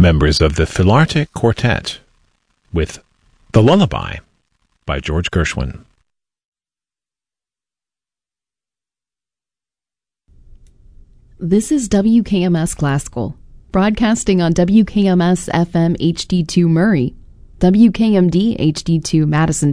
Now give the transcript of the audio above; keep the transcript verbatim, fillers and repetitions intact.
members of the Philartic Quartet with The Lullaby by George Gershwin. This is W K M S Glasgow, broadcasting on W K M S F M H D two Murray, W K M D H D two Madison,